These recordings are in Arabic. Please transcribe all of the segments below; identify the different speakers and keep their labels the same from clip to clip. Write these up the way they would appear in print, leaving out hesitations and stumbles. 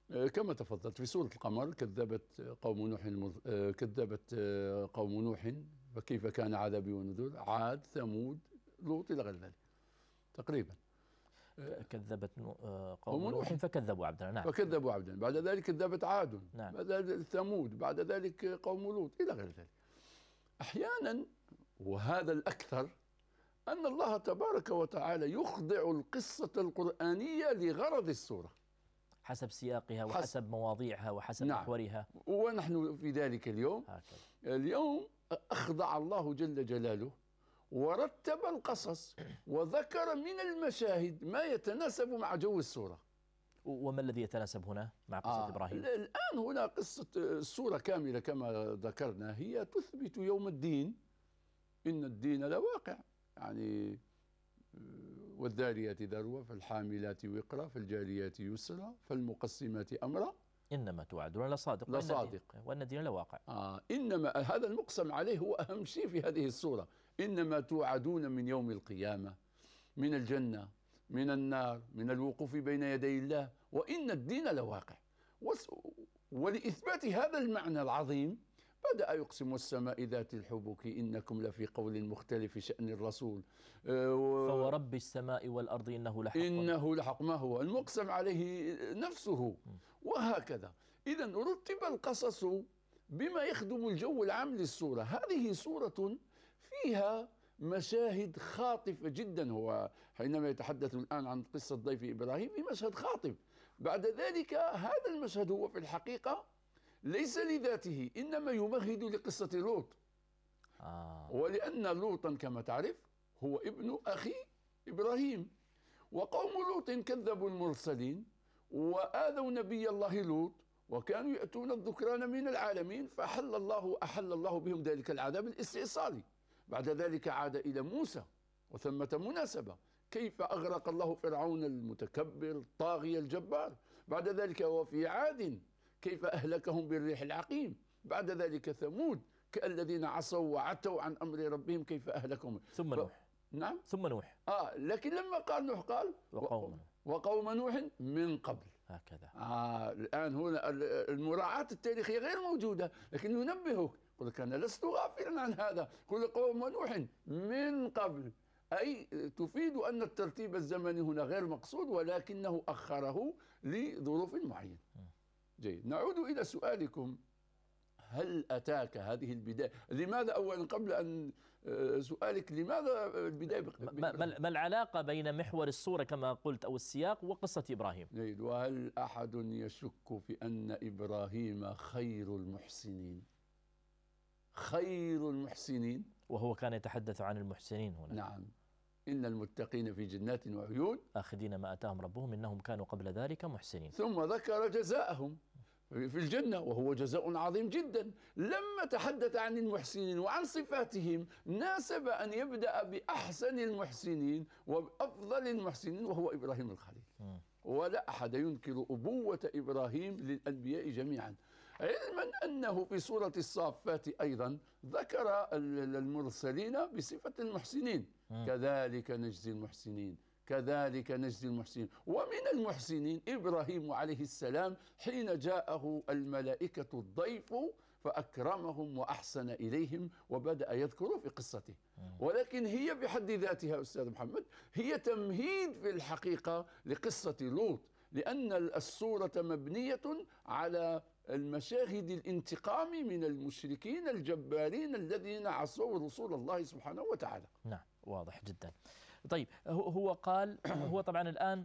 Speaker 1: كما تفضلت في سورة القمر كذبت قوم نوح كذبت قوم نوح، فكيف كان عذابي ونذر. عاد، ثمود، لوط، إلى غير ذلك تقريبا.
Speaker 2: كذبت قوم
Speaker 1: قوم
Speaker 2: نوح
Speaker 1: نوح
Speaker 2: فكذبوا عبدنا. نعم.
Speaker 1: فكذبوا عبدا، بعد ذلك كذبت عاد،
Speaker 2: نعم.
Speaker 1: بعد ذلك ثمود، بعد ذلك قوم لوط، إلى غير ذلك. أحيانا، وهذا الأكثر، أن الله تبارك وتعالى يخضع القصة القرآنية لغرض السورة
Speaker 2: حسب سياقها وحسب مواضيعها وحسب
Speaker 1: نعم.
Speaker 2: محورها.
Speaker 1: ونحن في ذلك اليوم اليوم أخضع الله جل جلاله ورتب القصص وذكر من المشاهد ما يتناسب مع جو السورة.
Speaker 2: وما الذي يتناسب هنا مع قصة إبراهيم؟
Speaker 1: الآن هنا قصة السورة كاملة كما ذكرنا هي تثبت يوم الدين، إن الدين لواقع، يعني والذاريات ذروة فالحاملات وقرا فالجاريات يسرا فالمقسمات أمرا
Speaker 2: إنما توعدون لصادق وأن الدين لواقع.
Speaker 1: إنما هذا المقسم عليه هو أهم شيء في هذه السورة. إنما توعدون من يوم القيامة، من الجنة، من النار، من الوقوف بين يدي الله، وإن الدين لواقع. ولإثبات هذا المعنى العظيم بدأ يقسم السماء ذات الحبك إنكم لفي قول مختلف شأن الرسول
Speaker 2: فورب السماء والأرض إنه لحق
Speaker 1: ما هو المقسم عليه نفسه. وهكذا إذا رتب القصص بما يخدم الجو العام للسورة. هذه سورة فيها مشاهد خاطفة جدا. هو حينما يتحدث الآن عن قصة ضيف إبراهيم في مشهد خاطف، بعد ذلك هذا المشهد هو في الحقيقة ليس لذاته، إنما يمهد لقصة لوط. ولأن لوطا كما تعرف هو ابن أخي إبراهيم، وقوم لوط كذبوا المرسلين وآذوا نبي الله لوط، وكانوا يأتون الذكران من العالمين، فأحل الله بهم ذلك العذاب الاستئصالي. بعد ذلك عاد إلى موسى، وثمة مناسبة كيف أغرق الله فرعون المتكبر الطاغية الجبار. بعد ذلك وفي عاد كيف أهلكهم بالريح العقيم. بعد ذلك ثمود كالذين عصوا وعتوا عن أمر ربهم كيف أهلكهم.
Speaker 2: ثم نوح.
Speaker 1: نعم
Speaker 2: ثم نوح.
Speaker 1: لكن لما قال نوح قال وقوم نوح من قبل.
Speaker 2: هكذا.
Speaker 1: الآن هنا المراعاة التاريخية غير موجودة، لكن ينبهك يقول لك أنا لست غافلا عن هذا. يقول قوم نوح من قبل، أي تفيد أن الترتيب الزمني هنا غير مقصود، ولكنه أخره لظروف معينة. جيد، نعود إلى سؤالكم. هل أتاك هذه البداية؟ لماذا أولا قبل أن سؤالك لماذا البداية
Speaker 2: ما العلاقة بين محور السورة كما قلت أو السياق وقصة إبراهيم؟
Speaker 1: جيد. وهل أحد يشك في أن إبراهيم خير المحسنين؟ خير المحسنين،
Speaker 2: وهو كان يتحدث عن المحسنين هنا.
Speaker 1: نعم. إن المتقين في جنات وعيون
Speaker 2: آخذين ما آتاهم ربهم إنهم كانوا قبل ذلك محسنين.
Speaker 1: ثم ذكر جزاءهم في الجنة وهو جزاء عظيم جدا. لما تحدث عن المحسنين وعن صفاتهم ناسب أن يبدأ بأحسن المحسنين وأفضل المحسنين وهو إبراهيم الخليل. ولا أحد ينكر أبوة إبراهيم للأنبياء جميعا، علما أنه في سورة الصافات أيضا ذكر المرسلين بصفة المحسنين. كذلك نجزي المحسنين، كذلك نجزي المحسنين. ومن المحسنين إبراهيم عليه السلام حين جاءه الملائكة الضيف فأكرمهم وأحسن إليهم وبدأ يذكر في قصته. ولكن هي بحد ذاتها أستاذ محمد هي تمهيد في الحقيقة لقصة لوط، لأن السورة مبنية على المشاهد الانتقام من المشركين الجبارين الذين عصوا رسول الله سبحانه وتعالى.
Speaker 2: نعم، واضح جدا. طيب، هو قال هو طبعا الآن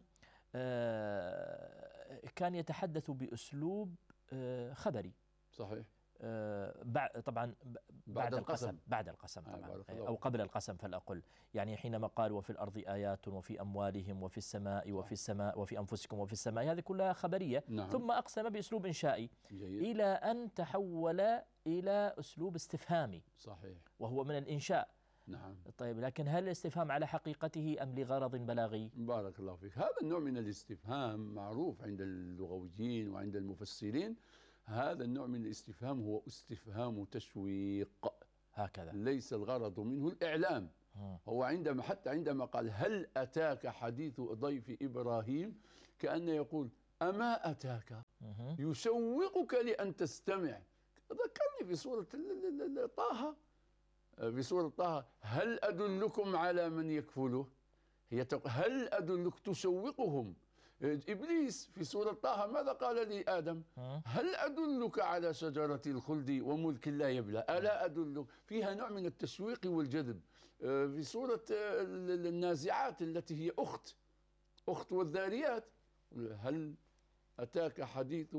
Speaker 2: كان يتحدث بأسلوب خبري.
Speaker 1: صحيح.
Speaker 2: طبعا بعد القسم طبعا أو قبل القسم فلأقل. يعني حينما قال وفي الأرض آيات وفي أموالهم وفي السماء وفي أنفسكم وفي السماء، هذه كلها خبرية.
Speaker 1: نعم.
Speaker 2: ثم أقسم بأسلوب إنشائي.
Speaker 1: جيد.
Speaker 2: إلى أن تحول إلى أسلوب استفهامي.
Speaker 1: صحيح.
Speaker 2: وهو من الإنشاء.
Speaker 1: نعم.
Speaker 2: طيب، لكن هل الاستفهام على حقيقته أم لغرض بلاغي؟
Speaker 1: بارك الله فيك. هذا النوع من الاستفهام معروف عند اللغويين وعند المفسرين. هذا النوع من الاستفهام هو استفهام تشويق.
Speaker 2: هكذا.
Speaker 1: ليس الغرض منه الإعلام. هو عندما قال هل أتاك حديث ضيف إبراهيم كأنه يقول أما أتاك يشوقك لأن تستمع. ذكرني في سورة طه، في سورة طه: هل أدلكم على من يكفله؟ هل أدلك تشوقهم. إبليس في سورة طه ماذا قال لآدم؟ هل أدلك على شجرة الخلد وملك لا يبلى؟ ألا أدلك؟ فيها نوع من التشويق والجذب. في سورة النازعات التي هي أخت والذاريات: هل أتاك حديث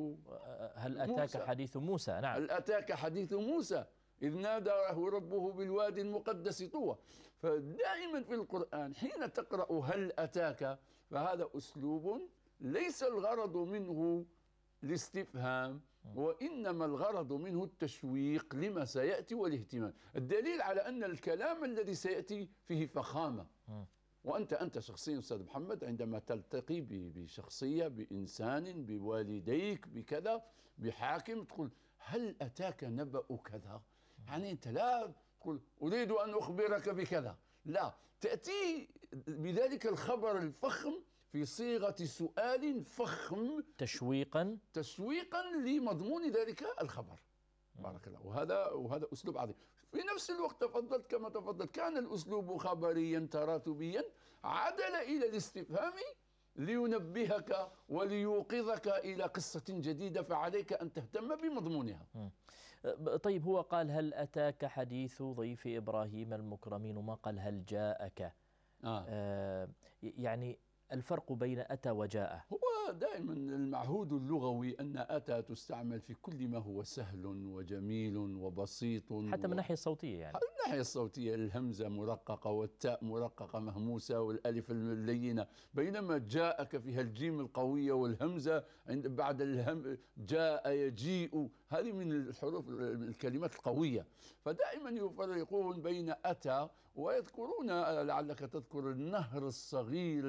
Speaker 2: موسى؟ نعم.
Speaker 1: هل أتاك حديث موسى إذ ناداه ربه بالوادي المقدس طوى. فدائما في القرآن حين تقرأ هل أتاك فهذا أسلوب ليس الغرض منه الاستفهام، وإنما الغرض منه التشويق لما سيأتي والاهتمام. الدليل على أن الكلام الذي سيأتي فيه فخامة. وأنت شخصيا أستاذ محمد عندما تلتقي بشخصية، بإنسان، بوالديك، بكذا، بحاكم، تقول هل أتاك نبأ كذا؟ يعني أنت لا تقول أريد أن أخبرك بكذا، لا، تأتي بذلك الخبر الفخم في صيغة سؤال فخم
Speaker 2: تشويقا
Speaker 1: لمضمون ذلك الخبر. بارك الله. وهذا أسلوب عظيم. في نفس الوقت تفضلت كما تفضلت، كان الأسلوب خبريا تراتبيا، عدل إلى الاستفهام لينبهك وليوقظك إلى قصة جديدة، فعليك أن تهتم بمضمونها.
Speaker 2: طيب، هو قال هل أتاك حديث ضيف إبراهيم المكرمين، وما قال هل جاءك. يعني الفرق بين أتى وجاء.
Speaker 1: هو دائما المعهود اللغوي أن أتى تستعمل في كل ما هو سهل وجميل وبسيط،
Speaker 2: حتى من الناحية الصوتية. يعني
Speaker 1: من الناحية الصوتية الهمزة مرققة والتاء مرققة مهموسة والألف اللينة، بينما جاءك فيها الجيم القوية والهمزة عند بعد الهم، جاء يجيء، هذه من الحروف الكلمات القوية. فدائما يفرقون بين أتى، ويذكرون، لعلك تذكر النهر الصغير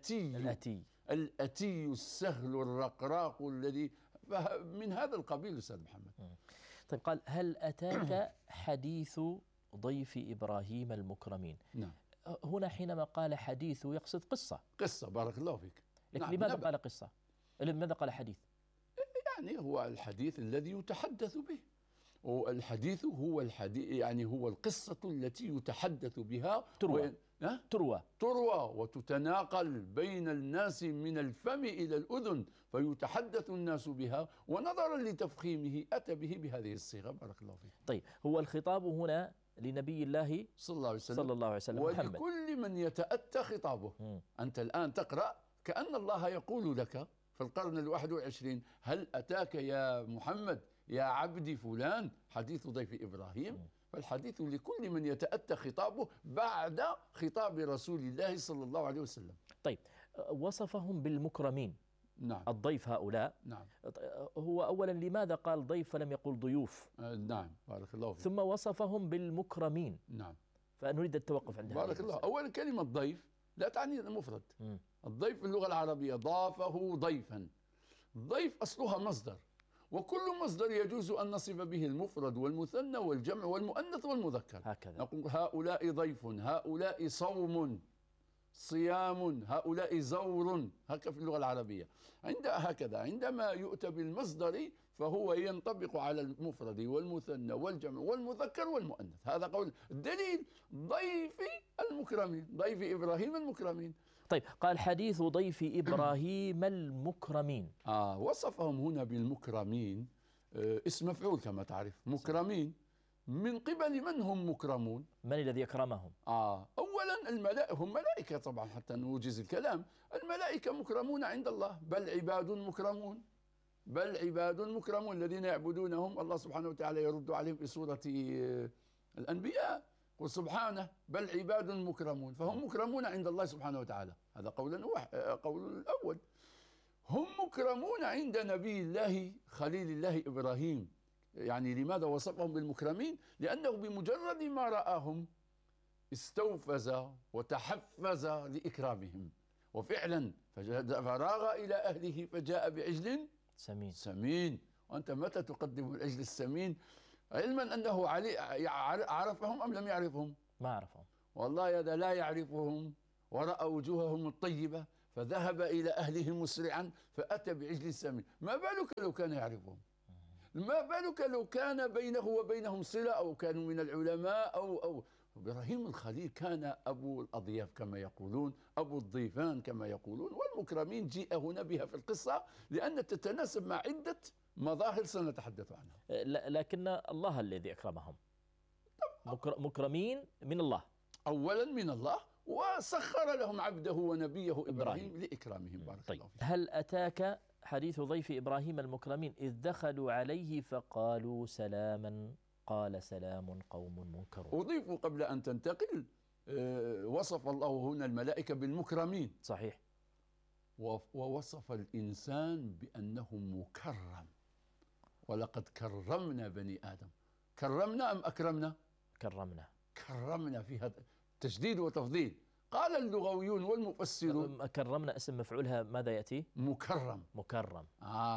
Speaker 1: الأتي السهل الرقراق الذي من هذا القبيل أستاذ محمد.
Speaker 2: طيب، قال هل أتاك حديث ضيف إبراهيم المكرمين.
Speaker 1: نعم.
Speaker 2: هنا حينما قال حديث يقصد قصة.
Speaker 1: بارك الله فيك.
Speaker 2: لكن نعم. لماذا قال قصة؟ لماذا قال حديث؟
Speaker 1: يعني هو الحديث الذي يتحدث به، والحديث هو الحديث، يعني هو القصة التي يتحدث بها، تروى وتتناقل بين الناس من الفم إلى الأذن، فيتحدث الناس بها، ونظرا لتفخيمه أتى به بهذه الصيغة. بارك الله فيك.
Speaker 2: طيب، هو الخطاب هنا لنبي الله
Speaker 1: صلى الله عليه وسلم ولكل من يتأتى خطابه. أنت الآن تقرأ كأن الله يقول لك في القرن 21: هل أتاك يا محمد يا عبدي فلان حديث ضيف إبراهيم؟ فالحديث لكل من يتأتى خطابه بعد خطاب رسول الله صلى الله عليه وسلم.
Speaker 2: طيب، وصفهم بالمكرمين.
Speaker 1: نعم.
Speaker 2: الضيف هؤلاء.
Speaker 1: نعم.
Speaker 2: هو أولا لماذا قال ضيف فلم يقول ضيوف؟
Speaker 1: نعم. بارك الله فيك.
Speaker 2: ثم وصفهم بالمكرمين.
Speaker 1: نعم.
Speaker 2: فنريد التوقف عند
Speaker 1: بارك الله. أولا كلمة ضيف لا تعني المفرد. الضيف في اللغة العربية ضافه ضيفا. ضيف أصلها مصدر، وكل مصدر يجوز أن نصف به المفرد والمثنى والجمع والمؤنث والمذكر.
Speaker 2: هكذا
Speaker 1: نقول هؤلاء ضيف، هؤلاء صوم، صيام، هؤلاء زور، هكذا في اللغة العربية. هكذا عندما يؤتى بالمصدر فهو ينطبق على المفرد والمثنى والجمع والمذكر والمؤنث. هذا قول الدليل: ضيف المكرمين، ضيف إبراهيم المكرمين.
Speaker 2: طيب، قال حديث ضيف إبراهيم المكرمين.
Speaker 1: وصفهم هنا بالمكرمين، اسم مفعول كما تعرف، مكرمين. من قبل من هم مكرمون؟
Speaker 2: من الذي أكرمهم؟
Speaker 1: أولا الملائكة، هم ملائكة طبعا حتى نوجز الكلام. الملائكة مكرمون عند الله، بل عباد مكرمون الذين يعبدونهم. الله سبحانه وتعالى يرد عليهم في سورة الأنبياء: قل سبحانه بل عباد مكرمون. فهم مكرمون عند الله سبحانه وتعالى. هذا قول الأول. هم مكرمون عند نبي الله خليل الله إبراهيم. يعني لماذا وصفهم بالمكرمين؟ لأنه بمجرد ما رآهم استوفز وتحفز لإكرامهم، وفعلا فراغ إلى أهله فجاء بعجل سمين. وأنت متى تقدم العجل السمين؟ علما أنه عرفهم أم لم يعرفهم؟
Speaker 2: ما عرفهم
Speaker 1: والله، هذا لا يعرفهم، ورأى وجوههم الطيبة فذهب إلى أهله مسرعا فأتى بعجل سمين. ما بالك لو كان يعرفهم؟ ما بالك لو كان بينه وبينهم صلة أو كانوا من العلماء أو إبراهيم الخليل كان أبو الأضياف كما يقولون، أبو الضيفان كما يقولون، والمكرمين جيء هنا بها في القصة لأن تتناسب مع عدة مظاهر سنتحدث عنها.
Speaker 2: لكن الله الذي أكرمهم، مكرمين من الله،
Speaker 1: أولا من الله، وسخر لهم عبده ونبيه إبراهيم لإكرامهم. بارك الله فيك.
Speaker 2: هل أتاك حديث ضيف إبراهيم المكرمين إذ دخلوا عليه فقالوا سلاما قال سلام قوم منكرون؟
Speaker 1: أضيف قبل أن تنتقل، وصف الله هنا الملائكة بالمكرمين،
Speaker 2: صحيح،
Speaker 1: ووصف الإنسان بأنه مكرم. ولقد كرمنا بني آدم. كرمنا أم أكرمنا؟
Speaker 2: كرمنا.
Speaker 1: كرمنا، فيها تشديد وتفضيل. قال اللغويون والمفسرون
Speaker 2: كرمنا اسم مفعولها ماذا يأتي؟
Speaker 1: مكرم.
Speaker 2: مكرم.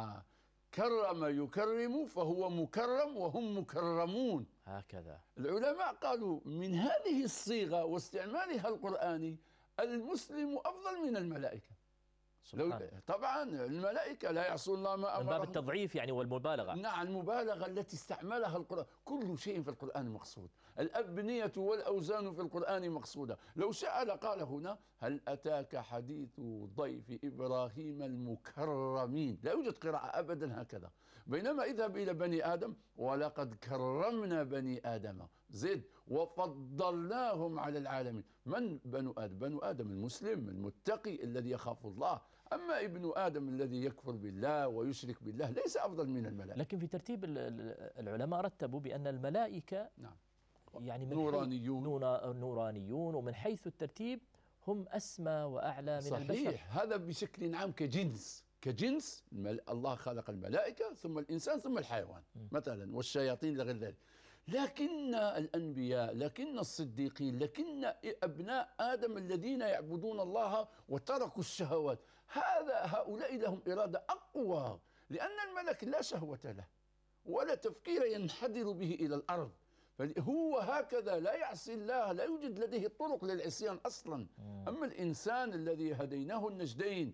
Speaker 1: كرم يكرم فهو مكرم وهم مكرمون.
Speaker 2: هكذا
Speaker 1: العلماء قالوا من هذه الصيغة واستعمالها القرآني المسلم أفضل من الملائكة. طبعا الملائكة لا يعصون الله ما أمرهم،
Speaker 2: من باب التضعيف يعني والمبالغة.
Speaker 1: نعم، المبالغة التي استعملها القرآن. كل شيء في القرآن مقصود، الأبنية والأوزان في القرآن مقصودة. لو شاء لقال هنا هل أتاك حديث ضيف إبراهيم المكرمين، لا يوجد قراءة أبدا هكذا. بينما اذهب إلى بني آدم ولقد كرمنا بني آدم، زد وفضلناهم على العالمين. من بنو آدم؟ بنو آدم المسلم المتقي الذي يخاف الله. أما ابن آدم الذي يكفر بالله ويشرك بالله ليس أفضل من الملائكة.
Speaker 2: لكن في ترتيب العلماء رتبوا بأن الملائكة
Speaker 1: نعم
Speaker 2: يعني من نورانيون، ومن حيث الترتيب هم أسمى وأعلى من البشر.
Speaker 1: صحيح، هذا بشكل عام كجنس الله خلق الملائكة ثم الإنسان ثم الحيوان مثلا والشياطين لغير ذلك. لكن الأنبياء، لكن الصديقين، لكن أبناء آدم الذين يعبدون الله وتركوا الشهوات، هؤلاء لهم إرادة أقوى، لأن الملك لا شهوة له ولا تفكير ينحدر به إلى الأرض، فهو هكذا لا يعصي الله، لا يوجد لديه طرق للعصيان أصلا. أما الإنسان الذي هديناه النجدين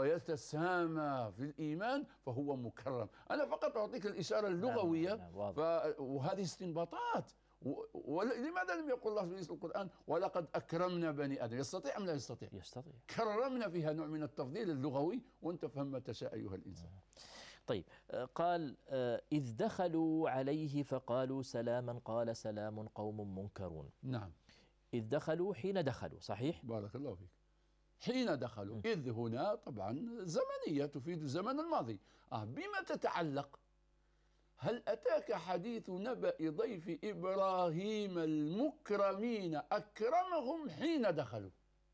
Speaker 1: ويتسامى في الإيمان فهو مكرم. أنا فقط أعطيك الإشارة اللغوية. وهذه استنباطات. ولماذا لم يقل الله في القرآن ولقد أكرمنا بني آدم؟ يستطيع أم لا يستطيع؟
Speaker 2: يستطيع.
Speaker 1: كرمنا فيها نوع من التفضيل اللغوي، وأنت فهم ما تشاء أيها الإنسان.
Speaker 2: طيب، قال إذ دخلوا عليه فقالوا سلاما قال سلام قوم منكرون.
Speaker 1: نعم،
Speaker 2: إذ دخلوا حين دخلوا، صحيح؟
Speaker 1: بارك الله فيك. حين دخلوا، إذ هنا طبعا زمنية تفيد الزمن الماضي. بما تتعلق؟ هل أتاك حديث نبأ ضيف إبراهيم المكرمين أكرمهم حين دخلوا.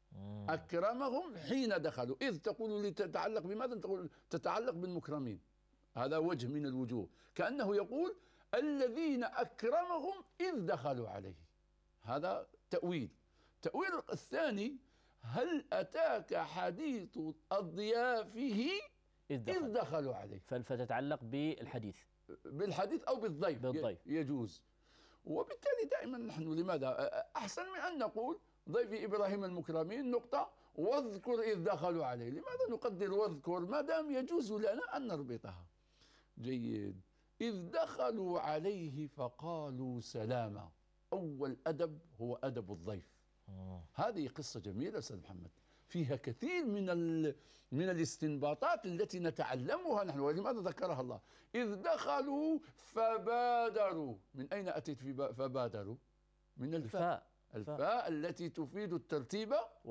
Speaker 1: أكرمهم حين دخلوا. إذ تقول لتتعلق بماذا؟ تقول تتعلق بالمكرمين. هذا وجه من الوجوه، كأنه يقول الذين أكرمهم إذ دخلوا عليه. هذا تأويل. التأويل الثاني هل أتاك حديث أضيافه إذ دخلوا عليه،
Speaker 2: فتتعلق بالحديث
Speaker 1: أو بالضيف. يجوز. وبالتالي دائما نحن لماذا أحسن من أن نقول ضيف إبراهيم المكرمين نقطة واذكر إذ دخلوا عليه؟ لماذا نقدر واذكر ما دام يجوز لنا أن نربطها؟ جيد. إذ دخلوا عليه فقالوا سلاما. أول أدب هو أدب الضيف. هذه قصة جميلة أستاذ محمد، فيها كثير من الاستنباطات التي نتعلمها نحن. ولماذا ذكرها الله؟ إذ دخلوا فبادروا. من أين أتيت في فبادروا؟ من الفاء التي تفيد الترتيب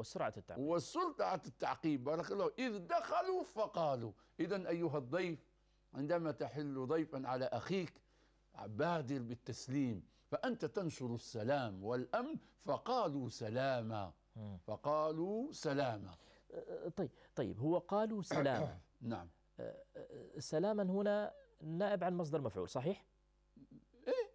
Speaker 1: وسرعة التعقيب. بارك الله. إذ دخلوا فقالوا. إذن أيها الضيف، عندما تحل ضيفا على أخيك بادر بالتسليم، فأنت تنشر السلام والأمن. فقالوا سلاما. فقالوا سلاما.
Speaker 2: طيب هو قالوا سلاما.
Speaker 1: نعم.
Speaker 2: سلاما هنا نائب عن مصدر مفعول، صحيح؟
Speaker 1: أو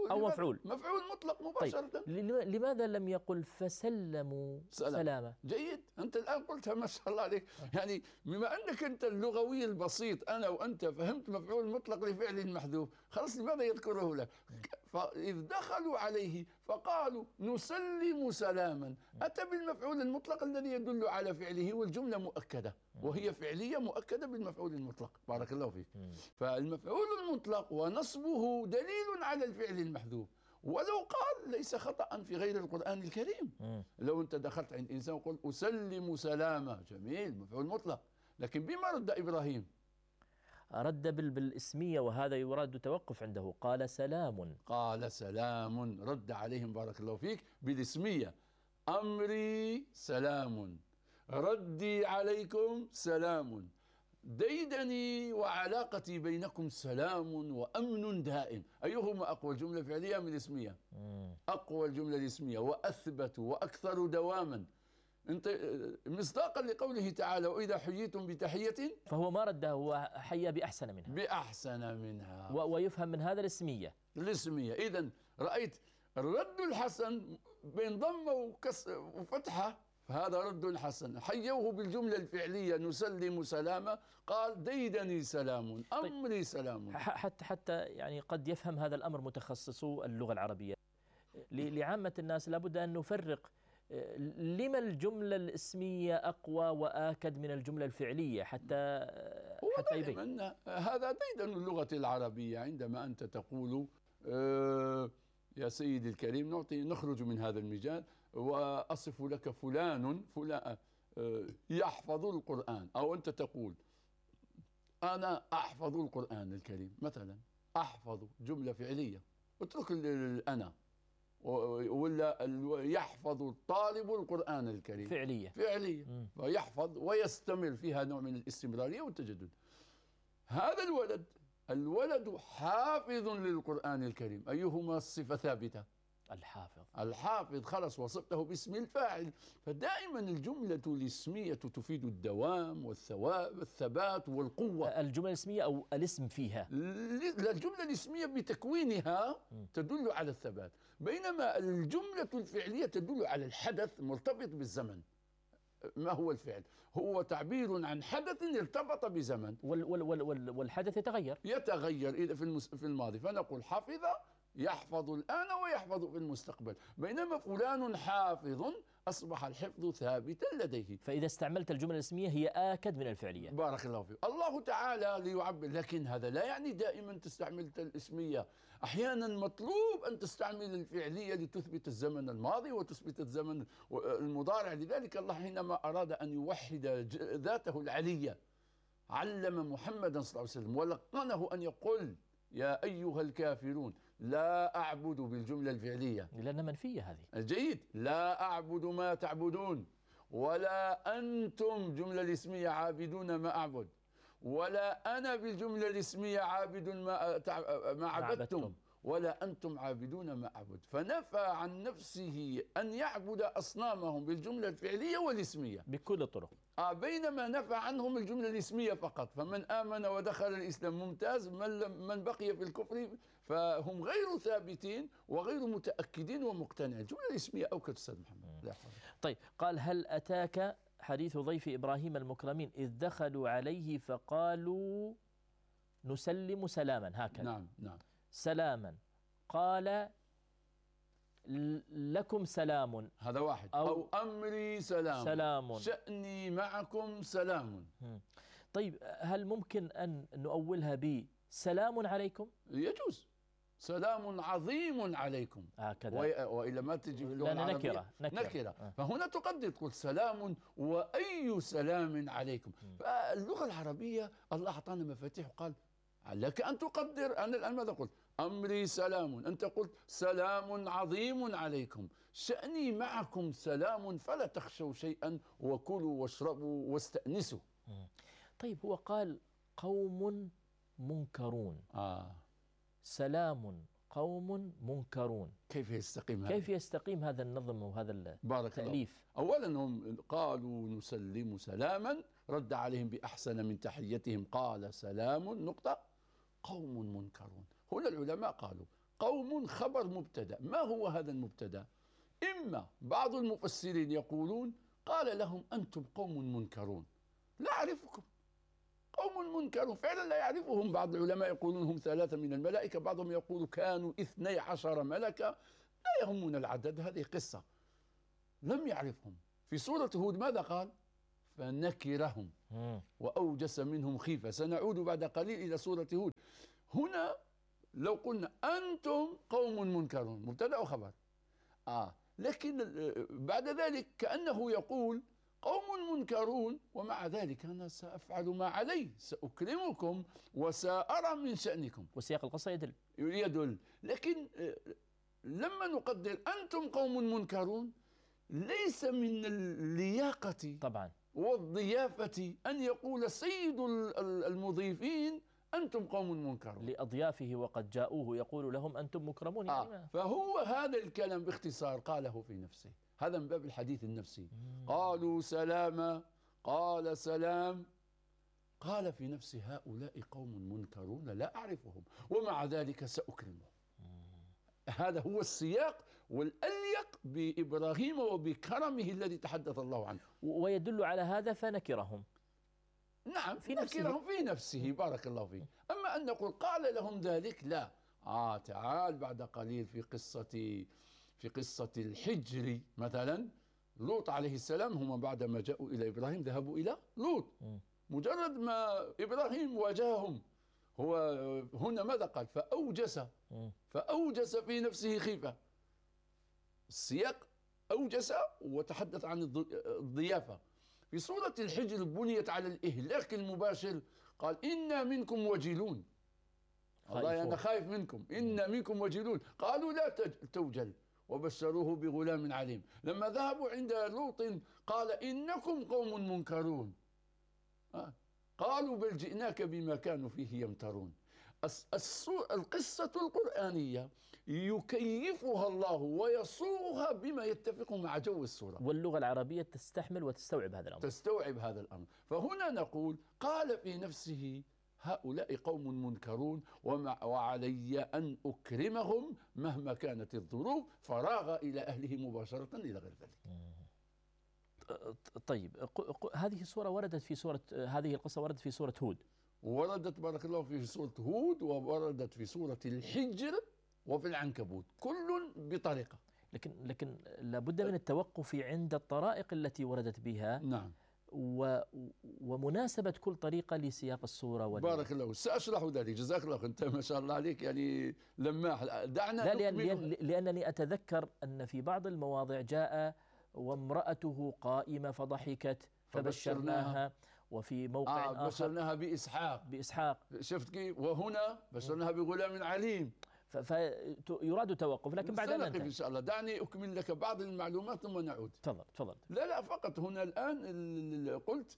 Speaker 2: أو مفعول
Speaker 1: مطلق مباشرة.
Speaker 2: طيب لماذا لم يقل فسلموا سلامة؟
Speaker 1: جيد، أنت الآن قلتها ما شاء الله عليك. يعني بما أنك أنت اللغوي البسيط، أنا وأنت فهمت مفعول مطلق لفعل محذوف، خلاص لماذا يذكره لك؟ فإذ دخلوا عليه فقالوا نسلم سلاما، أتى بالمفعول المطلق الذي يدل على فعله، والجملة مؤكدة وهي فعلية مؤكدة بالمفعول المطلق. بارك الله فيك. فالمفعول المطلق ونصبه دليل على الفعل المحذوف، ولو قال ليس خطأ في غير القرآن الكريم. لو أنت دخلت عند إنسان وقلت أسلم سلاما، جميل، مفعول مطلق، لكن بما رد إبراهيم؟
Speaker 2: رد بالاسمية، وهذا يراد توقف عنده، قال سلام.
Speaker 1: قال سلام، رد عليهم بارك الله فيك بالاسمية. أمري سلام، ردي عليكم سلام، ديدني وعلاقتي بينكم سلام وأمن دائم. أيهما أقوى، الجملة الفعلية من الاسمية؟ أقوى الجملة الاسمية، وأثبت وأكثر دواما. انت مصداقا لقوله تعالى وإذا حييتم بتحية،
Speaker 2: فهو ما رده، هو حيا بأحسن منها
Speaker 1: ويفهم
Speaker 2: من هذا الاسمية.
Speaker 1: إذن رأيت الرد الحسن بين ضمة وفتحة، فهذا رد حسن. حيوه بالجملة الفعلية نسلم سلاما، قال ديدني سلام، أمري سلام.
Speaker 2: حتى يعني قد يفهم هذا الأمر متخصصو اللغة العربية. لعامة الناس لابد أن نفرق لما الجملة الاسمية أقوى وآكد من الجملة الفعلية حتى
Speaker 1: يبين. هذا ديدن اللغة العربية. عندما أنت تقول يا سيدي الكريم، نخرج من هذا المجال وأصف لك فلان يحفظ القرآن، أو أنت تقول أنا أحفظ القرآن الكريم مثلا، أحفظ جملة فعلية، اترك الأنا، ولا يحفظ الطالب القرآن الكريم
Speaker 2: فعلية.
Speaker 1: ويحفظ ويستمر، فيها نوع من الاستمرارية والتجدد. هذا الولد حافظ للقرآن الكريم، أيهما الصفة ثابتة؟ الحافظ، خلص وصفته باسم الفاعل. فدائما الجملة الاسمية تفيد الدوام والثبات والقوة.
Speaker 2: الجملة الاسمية أو الاسم فيها،
Speaker 1: الجملة الاسمية بتكوينها تدل على الثبات، بينما الجملة الفعلية تدل على الحدث مرتبط بالزمن. ما هو الفعل؟ هو تعبير عن حدث ارتبط بزمن،
Speaker 2: والحدث يتغير
Speaker 1: إذا في الماضي، فنقول حفظ يحفظ الآن ويحفظ في المستقبل، بينما فلان حافظ أصبح الحفظ ثابتا لديه.
Speaker 2: فإذا استعملت الجملة الاسمية هي آكد من الفعلية.
Speaker 1: بارك الله فيك. الله تعالى ليعبر، لكن هذا لا يعني دائما تستعمل الاسمية، أحيانا مطلوب أن تستعمل الفعلية لتثبت الزمن الماضي وتثبت الزمن المضارع. لذلك الله حينما أراد أن يوحد ذاته العلية علم محمدا صلى الله عليه وسلم ولقنه أن يقول يا أيها الكافرون لا أعبد بالجملة الفعلية
Speaker 2: لأنها منفية. هذه
Speaker 1: جيد، لا أعبد ما تعبدون، ولا أنتم جملة الاسمية عابدون ما أعبد، ولا أنا بالجملة الاسمية عابد ما عبدتم، ولا أنتم عابدون ما أعبد. فنفى عن نفسه أن يعبد أصنامهم بالجملة الفعلية والاسمية
Speaker 2: بكل الطرق،
Speaker 1: بينما نفى عنهم الجملة الاسمية فقط. فمن آمن ودخل الإسلام ممتاز، من بقي في الكفر فهم غير ثابتين وغير متأكدين ومقتنعين. الجملة الاسمية أوكد أستاذ محمد.
Speaker 2: طيب، قال هل أتاك حديث ضيف إبراهيم المكرمين إذ دخلوا عليه فقالوا نسلم سلاما، هكذا.
Speaker 1: نعم
Speaker 2: سلاما، قال لكم سلام،
Speaker 1: هذا واحد، أو أمري سلام، شأني معكم سلام.
Speaker 2: طيب، هل ممكن أن نؤولها بسلام عليكم؟
Speaker 1: يجوز، سلام عظيم عليكم هكذا، وإلا ما تجي في اللغة العربية نكرة. فهنا تقدر تقول سلام وأي سلام عليكم. فاللغة العربية الله أعطانا مفاتيح وقال لك أن تقدر. أنا الآن ماذا قلت؟ أمري سلام، أنت قلت سلام عظيم عليكم، شأني معكم سلام، فلا تخشوا شيئا وكلوا واشربوا واستأنسوا.
Speaker 2: طيب، هو قال قوم منكرون، سلام قوم منكرون،
Speaker 1: كيف
Speaker 2: يستقيم هذا النظم وهذا التأليف؟
Speaker 1: أولا هم قالوا نسلم سلاما، رد عليهم بأحسن من تحيتهم، قال سلام نقطة قوم منكرون. هنا العلماء قالوا قوم خبر مبتدأ. ما هو هذا المبتدأ؟ إما بعض المفسرين يقولون قال لهم أنتم قوم منكرون لا أعرفكم، قوم منكرون فعلا لا يعرفهم. بعض العلماء يقولون هم 3 من الملائكة، بعضهم يقول كانوا 12 ملكا، لا يهمنا العدد، هذه قصة لم يعرفهم. في سورة هود ماذا قال؟ فنكرهم وأوجس منهم خيفة. سنعود بعد قليل إلى سورة هود. هنا لو قلنا أنتم قوم منكرون مبتدأ وخبر، لكن بعد ذلك كأنه يقول قوم منكرون ومع ذلك أنا سأفعل ما علي، سأكرمكم وسأرى من شأنكم.
Speaker 2: وسياق القصة
Speaker 1: يدل. لكن لما نقدر أنتم قوم منكرون ليس من اللياقة
Speaker 2: طبعا
Speaker 1: والضيافة أن يقول سيد المضيفين أنتم قوم منكرون
Speaker 2: لأضيافه وقد جاءوه يقول لهم أنتم مكرمون.
Speaker 1: فهو هذا الكلام باختصار قاله في نفسه، هذا من باب الحديث النفسي. قالوا سلاما قال سلام، قال في نفسه هؤلاء قوم منكرون لا أعرفهم ومع ذلك سأكرمهم. هذا هو السياق والأليق بإبراهيم وبكرمه الذي تحدث الله عنه.
Speaker 2: ويدل على هذا فنكرهم.
Speaker 1: نعم نكرهم في نفسه. بارك الله فيك. أما أن نقول قال لهم ذلك لا. تعال بعد قليل في قصة الحجر مثلا، لوط عليه السلام، هم بعدما جاءوا إلى إبراهيم ذهبوا إلى لوط. مجرد ما إبراهيم واجههم هو هنا ماذا قال؟ فأوجس في نفسه خيفة. السياق أوجس وتحدث عن الضيافة. في سورة الحجر بنيت على الإهلاك المباشر، قال إنا منكم وجلون. والله أنا خايف منكم، إنا منكم وجلون. قالوا لا توجل وبشروه بغلام عليم. لما ذهبوا عند لوط قال إنكم قوم منكرون. قالوا بل جئناك بما كانوا فيه يمترون. القصة القرآنية يكيفها الله ويصوغها بما يتفق مع جو السورة،
Speaker 2: واللغة العربية تستحمل وتستوعب هذا الأمر.
Speaker 1: فهنا نقول قال في نفسه هؤلاء قوم منكرون وعلي أن أكرمهم مهما كانت الظروف، فراغ إلى أهله مباشرة إلى غير ذلك.
Speaker 2: طيب هذه القصة وردت في سورة هود،
Speaker 1: وردت بارك الله في سورة هود، ووردت في سورة الحجر وفي العنكبوت، كل بطريقة.
Speaker 2: لكن لابد من التوقف عند الطرائق التي وردت بها.
Speaker 1: نعم.
Speaker 2: ومناسبة كل طريقة لسياق السورة.
Speaker 1: بارك الله، سأشرح ذلك. جزاك الله، أنت ما شاء الله عليك يعني لماح. دعنا
Speaker 2: لا لأنني أتذكر أن في بعض المواضع جاء وامرأته قائمة فضحكت فبشرناها، وفي موقع آخر
Speaker 1: بشرناها بإسحاق. شفت كيف؟ وهنا بشرناها بغلام عليم.
Speaker 2: فيراد توقف، لكن بعد أن ننتهي
Speaker 1: إن شاء الله دعني أكمل لك بعض المعلومات ثم نعود.
Speaker 2: تفضل.
Speaker 1: لا فقط هنا الآن قلت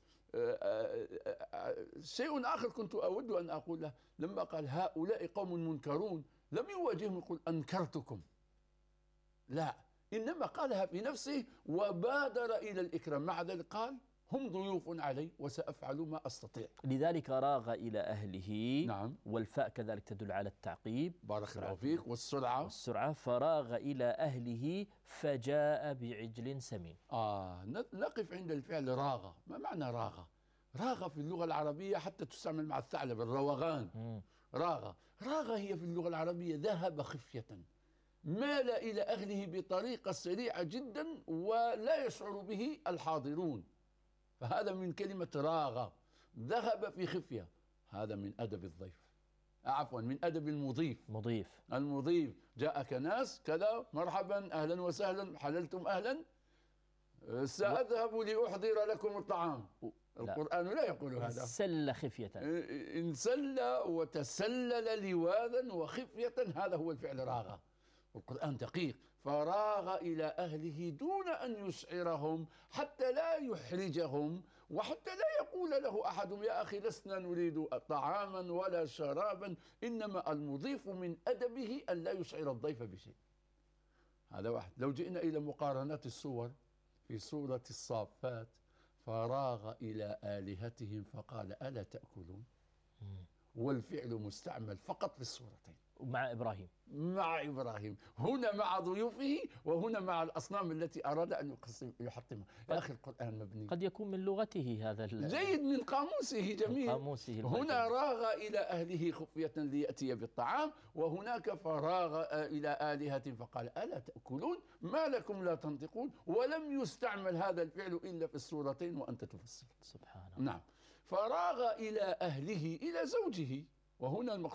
Speaker 1: شيء آخر كنت أود أن أقوله. لما قال هؤلاء قوم منكرون لم يواجههم يقول أنكرتكم، لا، إنما قالها في نفسه وبادر إلى الإكرام. مع ذلك قال هم ضيوف علي وسأفعل ما أستطيع.
Speaker 2: لذلك راغ إلى أهله.
Speaker 1: نعم.
Speaker 2: والفاء كذلك تدل على التعقيب.
Speaker 1: بارك الله فيك. والسرعة.
Speaker 2: فراغ إلى أهله فجاء بعجل سمين.
Speaker 1: نقف عند الفعل راغ. ما معنى راغ؟ راغ في اللغة العربية حتى تستعمل مع الثعلب، الروغان. راغ هي في اللغة العربية ذهب خفية، مال إلى أهله بطريقة سريعة جدا ولا يشعر به الحاضرون، فهذا من كلمة راغ، ذهب في خفية. هذا من أدب الضيف، عفوا من أدب المضيف. جاءك ناس كذا، مرحبا أهلا وسهلا، حللتم أهلا، سأذهب لأحضر لكم الطعام. القرآن لا يقول هذا.
Speaker 2: سل خفية،
Speaker 1: انسل وتسلل لواذا وخفية، هذا هو الفعل راغ. القرآن دقيق. فراغ إلى أهله دون أن يشعرهم، حتى لا يحرجهم، وحتى لا يقول له أحد يا أخي لسنا نريد طعاما ولا شرابا. إنما المضيف من أدبه أن لا يشعر الضيف بشيء. هذا واحد. لو جئنا إلى مقارنات السور، في سورة الصافات فراغ إلى آلهتهم فقال ألا تأكلون، والفعل مستعمل فقط في السورتين.
Speaker 2: مع إبراهيم.
Speaker 1: مع إبراهيم، هنا مع ضيوفه، وهنا مع الأصنام التي أراد أن يحطمها. يا أخي القرآن مبني،
Speaker 2: قد يكون من لغته هذا
Speaker 1: جيد، من قاموسه، جميل.
Speaker 2: قاموسه
Speaker 1: هنا راغ إلى أهله خفية ليأتي بالطعام، وهناك فراغ إلى آلهة فقال ألا تأكلون ما لكم لا تنطقون، ولم يستعمل هذا الفعل إلا في السورتين وأنت تفسر.
Speaker 2: سبحان الله.
Speaker 1: نعم. فراغ إلى أهله، إلى زوجه، وهنا